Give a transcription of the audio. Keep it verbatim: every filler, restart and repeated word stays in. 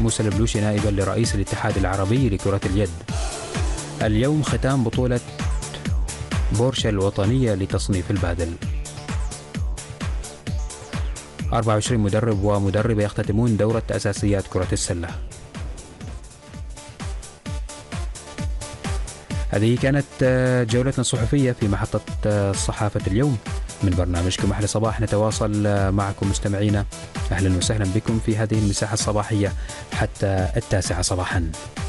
موسى البلوشي نائبا لرئيس الاتحاد العربي لكرة اليد. اليوم ختام بطولة بورشا الوطنية لتصنيف البادل. أربعة وعشرين مدرب ومدربة يختتمون دورة أساسيات كرة السلة. هذه كانت جولتنا الصحفية في محطة صحافة اليوم من برنامجكم أحلى صباح. نتواصل معكم مستمعينا، أهلا وسهلا بكم في هذه المساحة الصباحية حتى التاسعة صباحا.